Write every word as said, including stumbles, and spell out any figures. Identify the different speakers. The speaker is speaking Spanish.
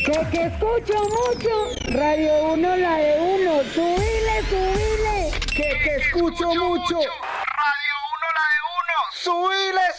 Speaker 1: Que que escucho mucho. Radio uno, la de uno. Subile, subile.
Speaker 2: Que que escucho mucho. Radio uno, la de uno. Subile.